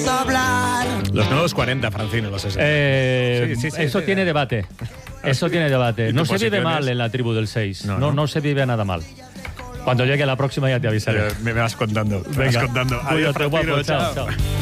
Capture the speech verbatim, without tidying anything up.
Los nuevos cuarenta, Francino, los sesenta. Eh, Sí, sí, sí, eso sí. tiene debate. Eso tiene debate. ¿Y No tu se vive posición mal es? en la tribu del seis. No, No, no, no. se vive nada mal. Cuando llegue la próxima ya te avisaré. Me vas contando. Me Venga, vas contando. Adiós, cuídate, Francino, guapo. Chao, chao. chao.